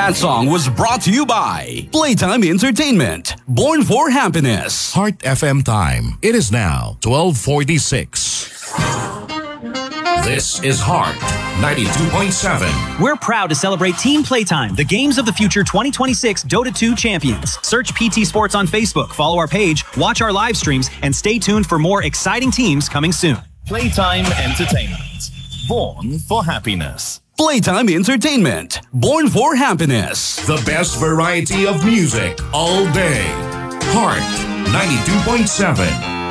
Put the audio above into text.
That song was brought to you by Playtime Entertainment, born for happiness. Heart FM time. It is now 12:46. This is Heart 92.7. We're proud to celebrate Team Playtime, the Games of the Future 2026 Dota 2 champions. Search PT Sports on Facebook, follow our page, watch our live streams, and stay tuned for more exciting teams coming soon. Playtime Entertainment, born for happiness. Playtime Entertainment, born for happiness. The best variety of music all day. Heart 92.7.